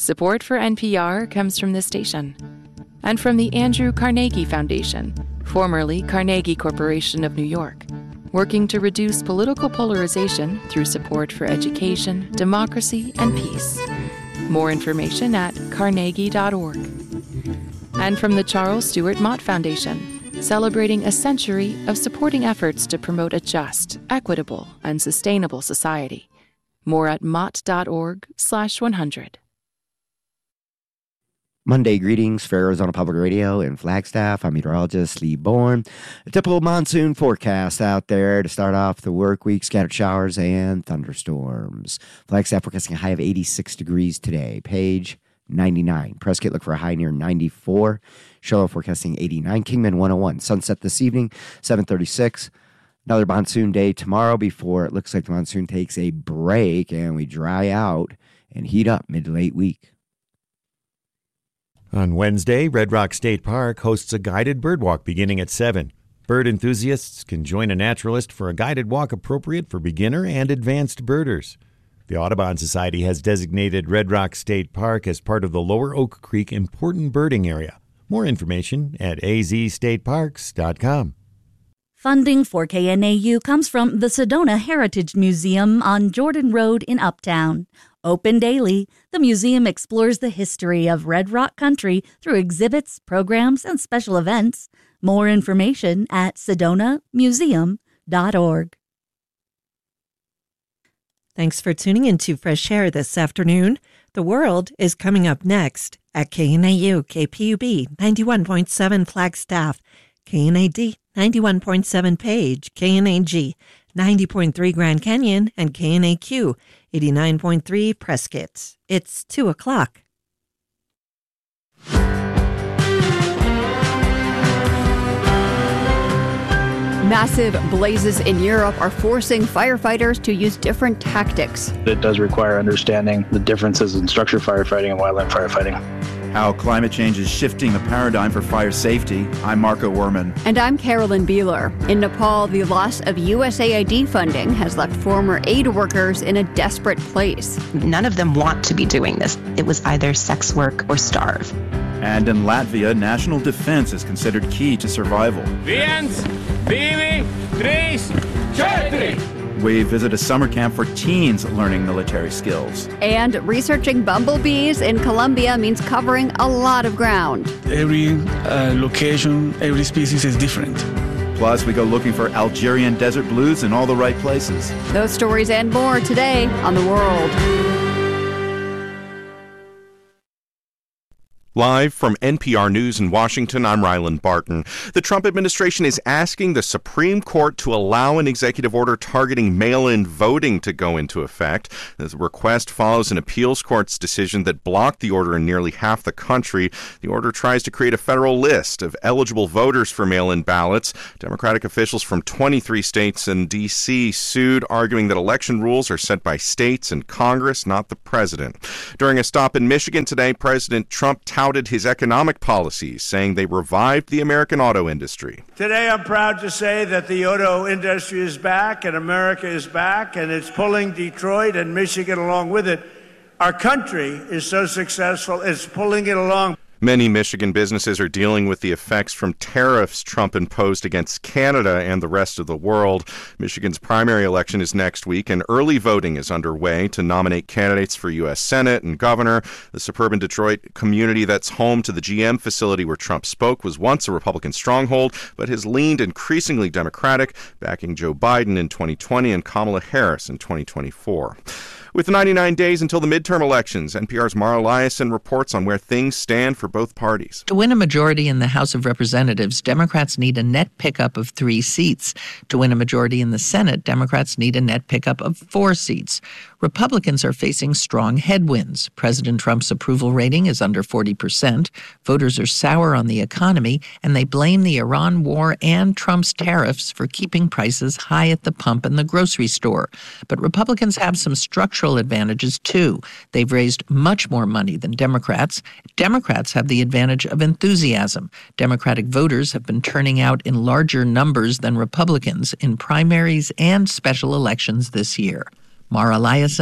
Support for NPR comes from this station and from the Andrew Carnegie Foundation, formerly Carnegie Corporation of New York, working to reduce political polarization through support for education, democracy, and peace. More information at carnegie.org. And from the Charles Stewart Mott Foundation, celebrating a century of supporting efforts to promote a just, equitable, and sustainable society. More at mott.org/100. Monday greetings for Arizona Public Radio and Flagstaff. I'm meteorologist Lee Bourne. A typical monsoon forecast out there to start off the work week. Scattered showers and thunderstorms. Flagstaff forecasting a high of 86 degrees today. Page 99. Prescott look for a high near 94. Charlotte forecasting 89. Kingman 101. Sunset this evening, 7:36. Another monsoon day tomorrow before it looks like the monsoon takes a break and we dry out and heat up mid to late week. On Wednesday, Red Rock State Park hosts a guided bird walk beginning at 7. Bird enthusiasts can join a naturalist for a guided walk appropriate for beginner and advanced birders. The Audubon Society has designated Red Rock State Park as part of the Lower Oak Creek Important Birding Area. More information at azstateparks.com. Funding for KNAU comes from the Sedona Heritage Museum on Jordan Road in Uptown. Open daily, the museum explores the history of Red Rock Country through exhibits, programs, and special events. More information at sedonamuseum.org. Thanks for tuning into Fresh Air this afternoon. The World is coming up next at KNAU KPUB 91.7 Flagstaff, KNAD 91.7 Page, KNAG 90.3 Grand Canyon, and KNAQ 89.3 Prescott. It's 2 o'clock. Massive blazes in Europe are forcing firefighters to use different tactics. It does require understanding the differences in structure firefighting and wildland firefighting. How climate change is shifting the paradigm for fire safety. I'm Marco Werman. And I'm Carolyn Beeler. In Nepal, the loss of USAID funding has left former aid workers in a desperate place. None of them want to be doing this. It was either sex work or starve. And in Latvia, national defense is considered key to survival. We visit a summer camp for teens learning military skills. And researching bumblebees in Colombia means covering a lot of ground. Every location, every species is different. Plus, we go looking for Algerian desert blues in all the right places. Those stories and more today on The World. Live from NPR News in Washington, I'm Ryland Barton. The Trump administration is asking the Supreme Court to allow an executive order targeting mail-in voting to go into effect. The request follows an appeals court's decision that blocked the order in nearly half the country. The order tries to create a federal list of eligible voters for mail-in ballots. Democratic officials from 23 states and D.C. sued, arguing that election rules are set by states and Congress, not the president. During a stop in Michigan today, President Trump touted his economic policies, saying they revived the American auto industry. Today, I'm proud to say that the auto industry is back and America is back, and it's pulling Detroit and Michigan along with it. Our country is so successful, it's pulling it along. Many Michigan businesses are dealing with the effects from tariffs Trump imposed against Canada and the rest of the world. Michigan's primary election is next week, and early voting is underway to nominate candidates for U.S. Senate and governor. The suburban Detroit community that's home to the GM facility where Trump spoke was once a Republican stronghold, but has leaned increasingly Democratic, backing Joe Biden in 2020 and Kamala Harris in 2024. With 99 days until the midterm elections, NPR's Mara Liasson reports on where things stand for both parties. To win a majority in the House of Representatives, Democrats need a net pickup of 3 seats. To win a majority in the Senate, Democrats need a net pickup of 4 seats. Republicans are facing strong headwinds. President Trump's approval rating is under 40%. Voters are sour on the economy, and they blame the Iran war and Trump's tariffs for keeping prices high at the pump and the grocery store. But Republicans have some structural advantages, too. They've raised much more money than Democrats. Democrats have the advantage of enthusiasm. Democratic voters have been turning out in larger numbers than Republicans in primaries and special elections this year. Mara Liasson,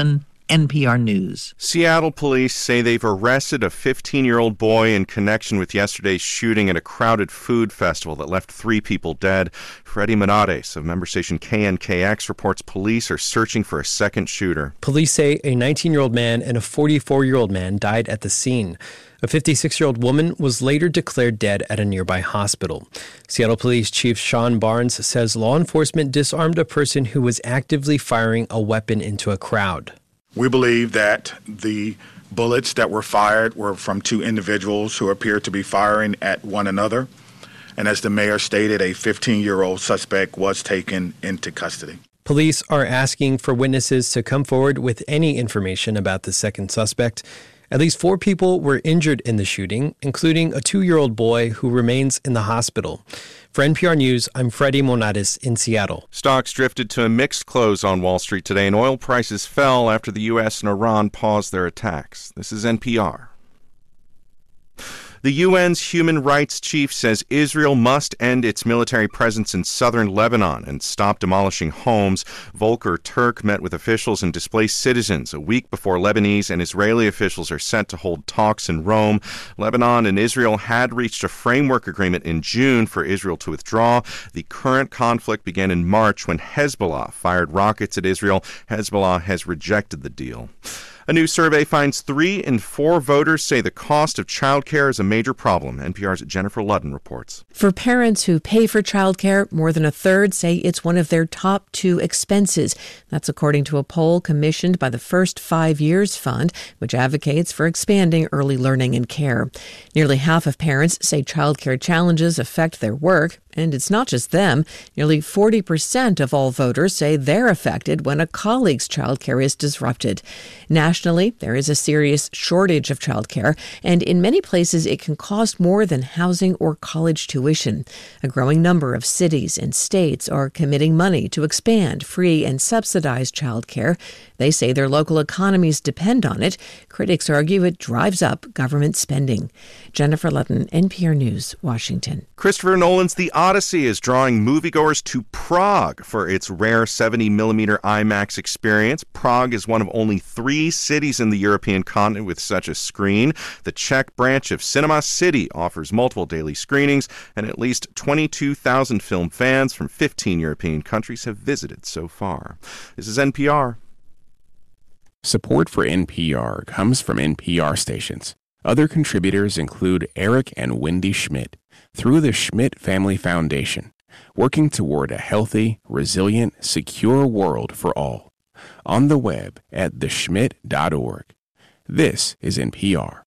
NPR News. Seattle police say they've arrested a 15-year-old boy in connection with yesterday's shooting at a crowded food festival that left 3 people dead. Freddie Menades of member station KNKX reports police are searching for a second shooter. Police say a 19-year-old man and a 44-year-old man died at the scene. A 56-year-old woman was later declared dead at a nearby hospital. Seattle Police Chief Sean Barnes says law enforcement disarmed a person who was actively firing a weapon into a crowd. We believe that the bullets that were fired were from 2 individuals who appeared to be firing at one another. And as the mayor stated, a 15-year-old suspect was taken into custody. Police are asking for witnesses to come forward with any information about the second suspect. At least 4 people were injured in the shooting, including a 2-year-old boy who remains in the hospital. For NPR News, I'm Freddie Menades in Seattle. Stocks drifted to a mixed close on Wall Street today, and oil prices fell after the U.S. and Iran paused their attacks. This is NPR. The UN's human rights chief says Israel must end its military presence in southern Lebanon and stop demolishing homes. Volker Turk met with officials and displaced citizens a week before Lebanese and Israeli officials are set to hold talks in Rome. Lebanon and Israel had reached a framework agreement in June for Israel to withdraw. The current conflict began in March when Hezbollah fired rockets at Israel. Hezbollah has rejected the deal. A new survey finds 3 in 4 voters say the cost of childcare is a major problem. NPR's Jennifer Ludden reports. For parents who pay for childcare, more than a third say it's one of their top 2 expenses. That's according to a poll commissioned by the First 5 Years Fund, which advocates for expanding early learning and care. Nearly half of parents say childcare challenges affect their work. And it's not just them. Nearly 40% of all voters say they're affected when a colleague's childcare is disrupted. Nationally, there is a serious shortage of childcare, and in many places it can cost more than housing or college tuition. A growing number of cities and states are committing money to expand free and subsidized childcare. They say their local economies depend on it. Critics argue it drives up government spending. Jennifer Ludden, NPR News, Washington. Christopher Nolan's The Odyssey is drawing moviegoers to Prague for its rare 70mm IMAX experience. Prague is one of only 3 cities in the European continent with such a screen. The Czech branch of Cinema City offers multiple daily screenings, and at least 22,000 film fans from 15 European countries have visited so far. This is NPR. Support for NPR comes from NPR stations. Other contributors include Eric and Wendy Schmidt through the Schmidt Family Foundation, working toward a healthy, resilient, secure world for all. On the web at theschmidt.org. This is NPR.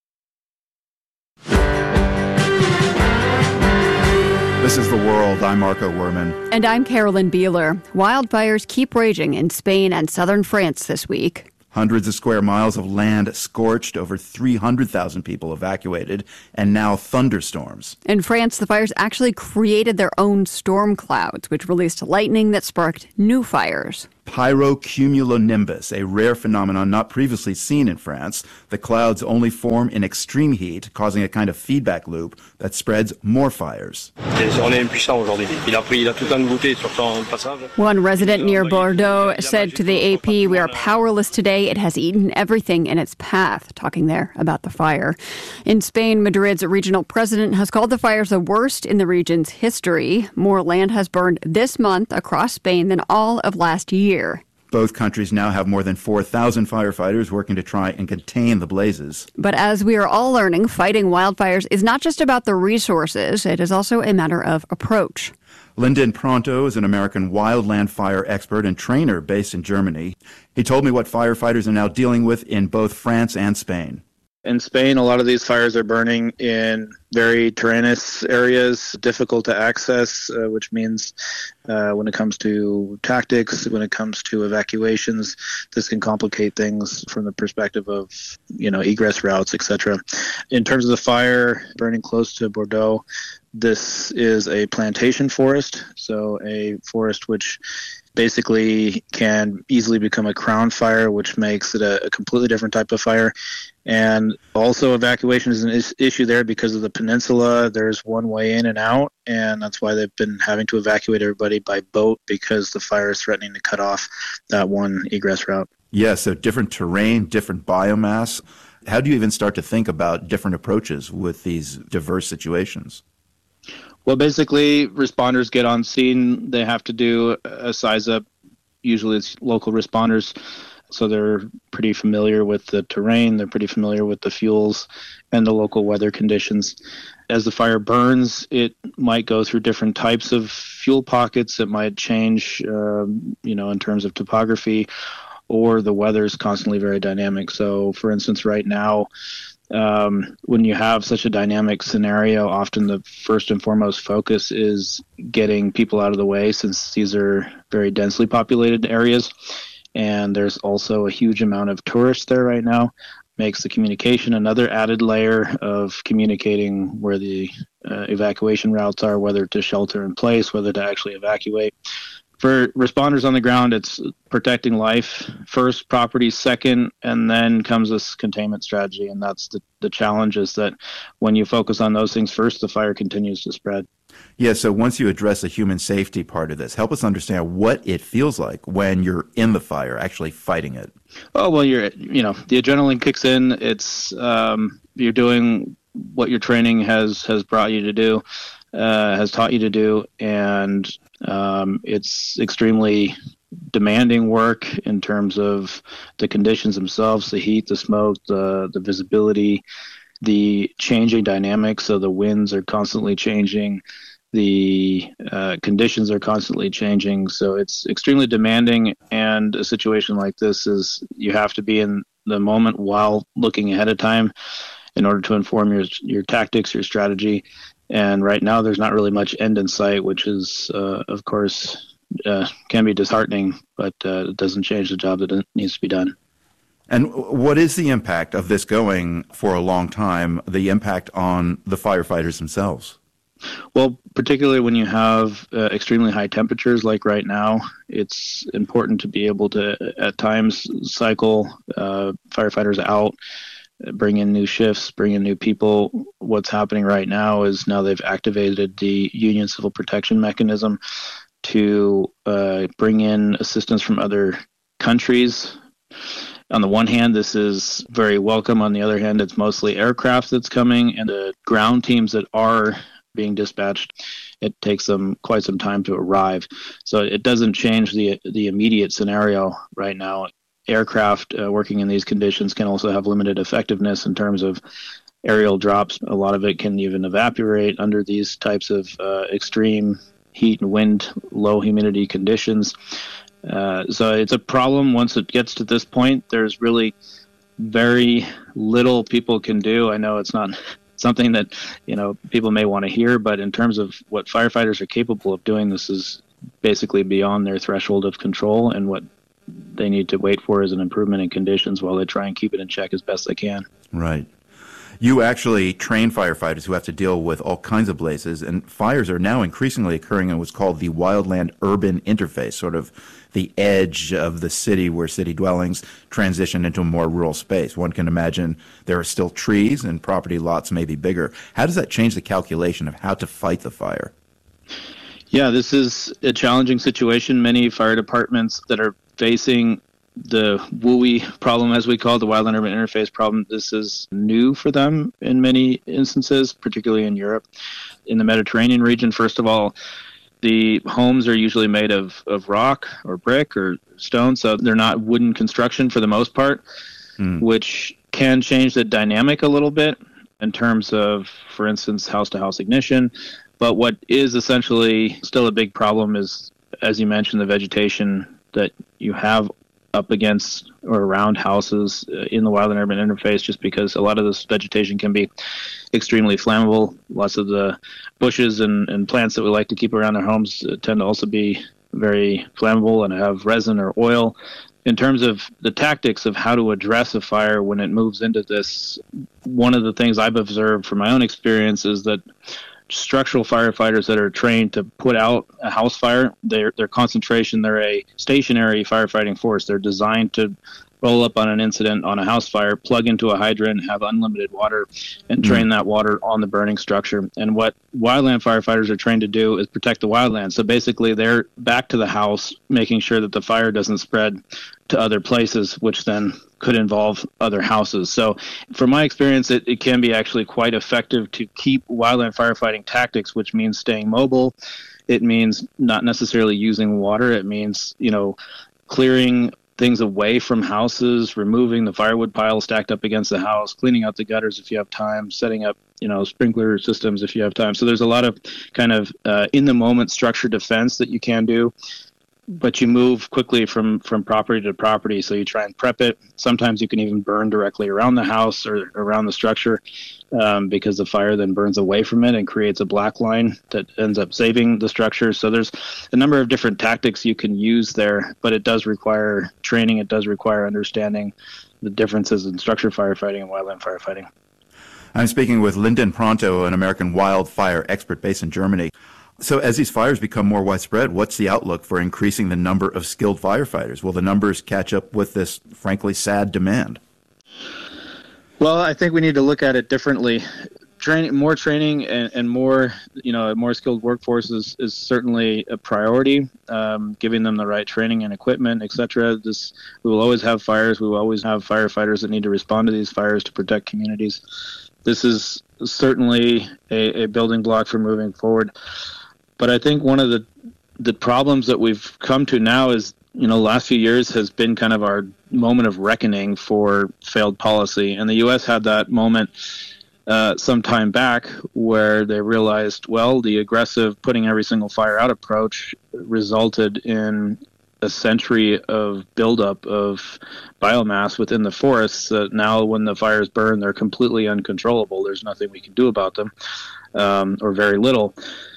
This is The World. I'm Marco Werman. And I'm Carolyn Beeler. Wildfires keep raging in Spain and southern France this week. Hundreds of square miles of land scorched, over 300,000 people evacuated, and now thunderstorms. In France, the fires actually created their own storm clouds, which released lightning that sparked new fires. Pyrocumulonimbus, a rare phenomenon not previously seen in France. The clouds only form in extreme heat, causing a kind of feedback loop that spreads more fires. One resident near Bordeaux said to the AP, "We are powerless today. It has eaten everything in its path," talking there about the fire. In Spain, Madrid's regional president has called the fires the worst in the region's history. More land has burned this month across Spain than all of last year. Both countries now have more than 4,000 firefighters working to try and contain the blazes. But as we are all learning, fighting wildfires is not just about the resources. It is also a matter of approach. Lyndon Pronto is an American wildland fire expert and trainer based in Germany. He told me what firefighters are now dealing with in both France and Spain. In Spain, a lot of these fires are burning in very terrainous areas, difficult to access, which means when it comes to tactics, when it comes to evacuations, this can complicate things from the perspective of, egress routes, etc. In terms of the fire burning close to Bordeaux, this is a plantation forest, so a forest which basically can easily become a crown fire, which makes it a completely different type of fire. And also evacuation is an issue there because of the peninsula. There's one way in and out, and that's why they've been having to evacuate everybody by boat, because the fire is threatening to cut off that one egress route. Yeah, so different terrain, different biomass. How do you even start to think about different approaches with these diverse situations? Well, basically, responders get on scene. They have to do a size up. Usually it's local responders, so they're pretty familiar with the terrain. They're pretty familiar with the fuels and the local weather conditions. As the fire burns, it might go through different types of fuel pockets. It might change, in terms of topography, or the weather is constantly very dynamic. So, for instance, right now, when you have such a dynamic scenario, often the first and foremost focus is getting people out of the way, since these are very densely populated areas. And there's also a huge amount of tourists there right now. Makes the communication another added layer of communicating where the evacuation routes are, whether to shelter in place, whether to actually evacuate. For responders on the ground, it's protecting life first, property second, and then comes this containment strategy. And that's the challenge, is that when you focus on those things first, the fire continues to spread. Yeah, so once you address the human safety part of this, help us understand what it feels like when you're in the fire, actually fighting it. Oh, well, the adrenaline kicks in. It's, you're doing what your training has brought you to do, has taught you to do, and it's extremely demanding work in terms of the conditions themselves, the heat, the smoke, the visibility, the changing dynamics. So the winds are constantly changing, the conditions are constantly changing. So it's extremely demanding, and a situation like this is you have to be in the moment while looking ahead of time in order to inform your tactics, your strategy. And right now there's not really much end in sight, which is, of course, can be disheartening, but it doesn't change the job that it needs to be done. And what is the impact of this going for a long time, the impact on the firefighters themselves? Well, particularly when you have extremely high temperatures like right now, it's important to be able to, at times, cycle firefighters out, bring in new shifts, bring in new people. What's happening right now is now they've activated the Union Civil Protection Mechanism to bring in assistance from other countries. On the one hand, this is very welcome. On the other hand, it's mostly aircraft that's coming, and the ground teams that are being dispatched, it takes them quite some time to arrive. So it doesn't change the immediate scenario right now. Aircraft working in these conditions can also have limited effectiveness in terms of aerial drops. A lot of it can even evaporate under these types of extreme heat and wind, low humidity conditions. So it's a problem once it gets to this point. There's really very little people can do. I know it's not something that people may want to hear, but in terms of what firefighters are capable of doing, this is basically beyond their threshold of control, and what they need to wait for is an improvement in conditions while they try and keep it in check as best they can. Right. You actually train firefighters who have to deal with all kinds of blazes, and fires are now increasingly occurring in what's called the wildland-urban interface, sort of the edge of the city where city dwellings transition into a more rural space. One can imagine there are still trees and property lots may be bigger. How does that change the calculation of how to fight the fire? Yeah, this is a challenging situation. Many fire departments that are facing the WUI problem, as we call it, the wildland urban interface problem, this is new for them in many instances, particularly in Europe. In the Mediterranean region, first of all, the homes are usually made of rock or brick or stone, so they're not wooden construction for the most part, which can change the dynamic a little bit in terms of, for instance, house-to-house ignition. But what is essentially still a big problem is, as you mentioned, the vegetation that you have up against or around houses in the wildland urban interface, just because a lot of this vegetation can be extremely flammable. Lots of the bushes and plants that we like to keep around our homes tend to also be very flammable and have resin or oil. In terms of the tactics of how to address a fire when it moves into this, one of the things I've observed from my own experience is that structural firefighters that are trained to put out a house fire, their concentration, they're a stationary firefighting force. They're designed to roll up on an incident on a house fire, plug into a hydrant, have unlimited water, and drain that water on the burning structure. And what wildland firefighters are trained to do is protect the wildland. So basically, they're back to the house, making sure that the fire doesn't spread to other places, which then could involve other houses. So from my experience, it can be actually quite effective to keep wildland firefighting tactics, which means staying mobile. It means not necessarily using water. It means, clearing things away from houses, removing the firewood pile stacked up against the house, cleaning out the gutters if you have time, setting up, sprinkler systems if you have time. So there's a lot of kind of in-the-moment structured defense that you can do, but you move quickly from property to property. So you try and prep it. Sometimes you can even burn directly around the house or around the structure because the fire then burns away from it and creates a black line that ends up saving the structure. So there's a number of different tactics you can use there, but it does require training. It does require understanding the differences in structure firefighting and wildland firefighting. I'm speaking with Lyndon Pronto, an American wildfire expert based in Germany. So as these fires become more widespread, what's the outlook for increasing the number of skilled firefighters? Will the numbers catch up with this, frankly, sad demand? Well, I think we need to look at it differently. More training and more, a more skilled workforce is certainly a priority. Giving them the right training and equipment, etc. We will always have fires. We will always have firefighters that need to respond to these fires to protect communities. This is certainly a building block for moving forward. But I think one of the problems that we've come to now is, last few years has been kind of our moment of reckoning for failed policy. And the U.S. had that moment some time back where they realized, well, the aggressive putting every single fire out approach resulted in a century of buildup of biomass within the forests that now when the fires burn, they're completely uncontrollable. There's nothing we can do about them, or very little.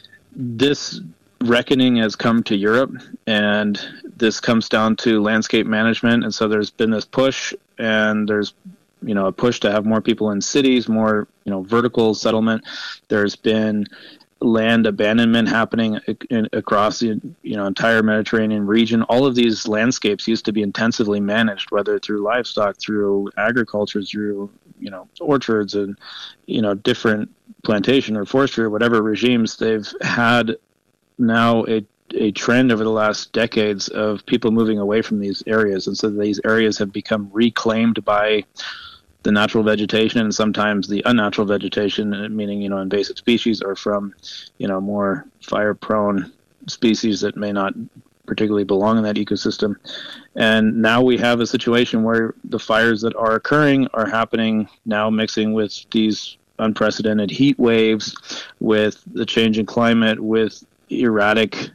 This reckoning has come to Europe, and this comes down to landscape management. And so there's been this push, and there's a push to have more people in cities, more vertical settlement. There's been land abandonment happening across the entire Mediterranean region. All of these landscapes used to be intensively managed, whether through livestock, through agriculture, through orchards and different plantation or forestry or whatever regimes. They've had now a trend over the last decades of people moving away from these areas, and so these areas have become reclaimed by the natural vegetation and sometimes the unnatural vegetation, meaning invasive species, or from more fire-prone species that may not particularly belong in that ecosystem. And now we have a situation where the fires that are occurring are happening now mixing with these unprecedented heat waves, with the change in climate, with erratic,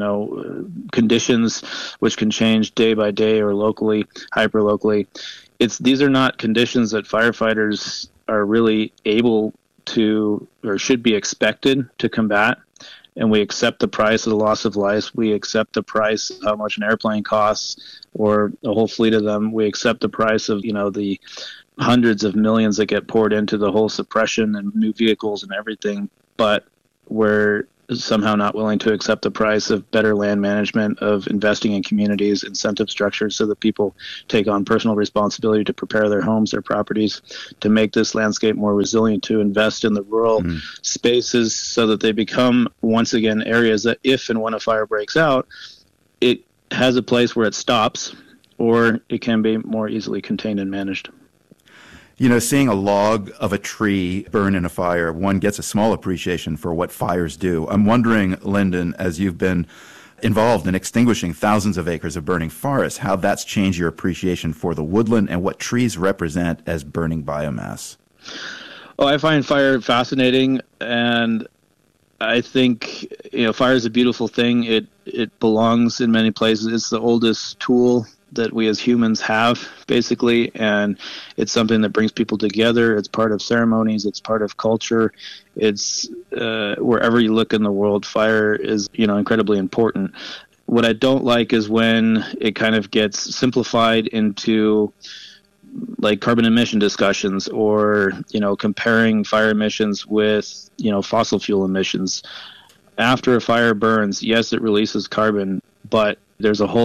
conditions which can change day by day or locally, hyper-locally. These are not conditions that firefighters are really able to or should be expected to combat. And we accept the price of the loss of life. We accept the price of how much an airplane costs or a whole fleet of them. We accept the price of, the hundreds of millions that get poured into the whole suppression and new vehicles and everything. But we're somehow not willing to accept the price of better land management, of investing in communities, incentive structures so that people take on personal responsibility to prepare their homes, their properties, to make this landscape more resilient, to invest in the rural spaces so that they become, once again, areas that if and when a fire breaks out, it has a place where it stops, or it can be more easily contained and managed. Seeing a log of a tree burn in a fire, one gets a small appreciation for what fires do. I'm wondering, Lyndon, as you've been involved in extinguishing thousands of acres of burning forests, how that's changed your appreciation for the woodland and what trees represent as burning biomass. Oh, I find fire fascinating, and I think fire is a beautiful thing. It belongs in many places. It's the oldest tool that we as humans have, basically, and it's something that brings people together. It's part of ceremonies. It's part of culture. It's wherever you look in the world, fire is incredibly important. What I don't like is when it kind of gets simplified into like carbon emission discussions, or comparing fire emissions with fossil fuel emissions. After a fire burns, yes, it releases carbon, but there's a whole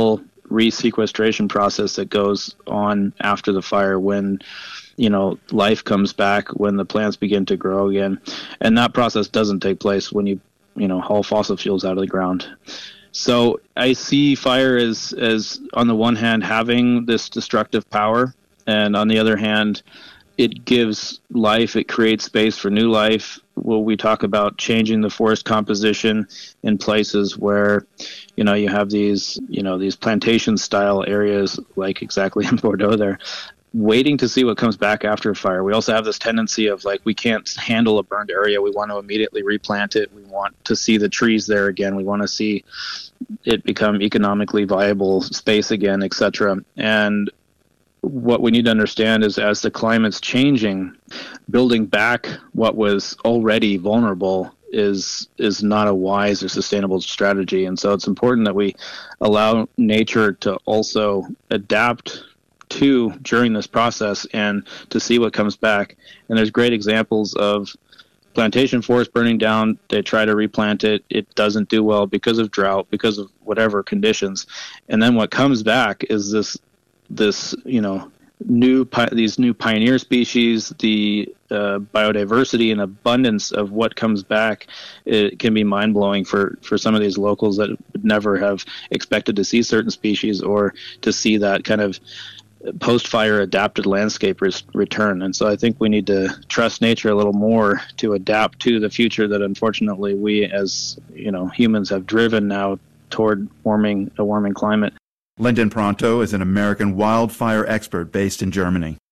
resequestration process that goes on after the fire when, life comes back, when the plants begin to grow again. And that process doesn't take place when you haul fossil fuels out of the ground. So I see fire as on the one hand having this destructive power, and on the other hand, it gives life, it creates space for new life. Well, we talk about changing the forest composition in places where, you have these plantation style areas, like exactly in Bordeaux there, waiting to see what comes back after a fire. We also have this tendency of we can't handle a burned area. We want to immediately replant it. We want to see the trees there again. We want to see it become economically viable space again, etc. And what we need to understand is as the climate's changing, building back what was already vulnerable is not a wise or sustainable strategy. And so it's important that we allow nature to also adapt to during this process and to see what comes back. And there's great examples of plantation forest burning down. They try to replant it. It doesn't do well because of drought, because of whatever conditions. And then what comes back is this these new pioneer species, the biodiversity and abundance of what comes back. It can be mind-blowing for some of these locals that would never have expected to see certain species or to see that kind of post-fire adapted landscape return. And so I think we need to trust nature a little more to adapt to the future that unfortunately we as humans have driven now toward a warming climate. Lyndon Pronto is an American wildfire expert based in Germany.